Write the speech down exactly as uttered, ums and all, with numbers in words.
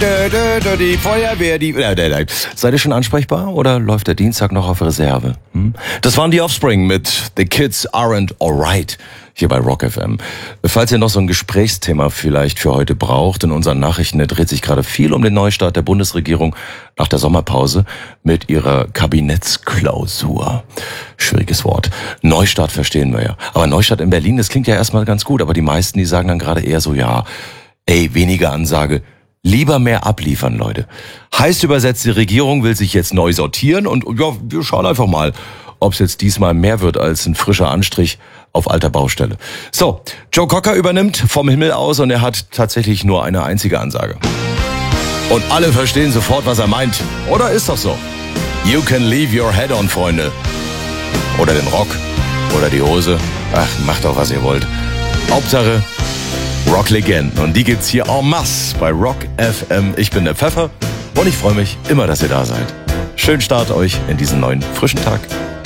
Die Feuerwehr, die... Seid ihr schon ansprechbar oder läuft der Dienstag noch auf Reserve? Hm? Das waren die Offspring mit The Kids Aren't Alright hier bei Rock F M. Falls ihr noch so ein Gesprächsthema vielleicht für heute braucht, in unseren Nachrichten dreht sich gerade viel um den Neustart der Bundesregierung nach der Sommerpause mit ihrer Kabinettsklausur. Schwieriges Wort. Neustart verstehen wir ja. Aber Neustart in Berlin, das klingt ja erstmal ganz gut, aber die meisten, die sagen dann gerade eher so, ja, ey, weniger Ansage, lieber mehr abliefern, Leute. Heißt übersetzt, die Regierung will sich jetzt neu sortieren und ja, wir schauen einfach mal, ob es jetzt diesmal mehr wird als ein frischer Anstrich auf alter Baustelle. So, Joe Cocker übernimmt vom Himmel aus und er hat tatsächlich nur eine einzige Ansage. Und alle verstehen sofort, was er meint. Oder ist doch so? You can leave your head on, Freunde. Oder den Rock. Oder die Hose. Ach, macht doch, was ihr wollt. Hauptsache Rock-Legenden. Und die gibt's hier en masse bei Rock F M. Ich bin der Pfeffer und ich freue mich immer, dass ihr da seid. Schönen Start euch in diesen neuen frischen Tag.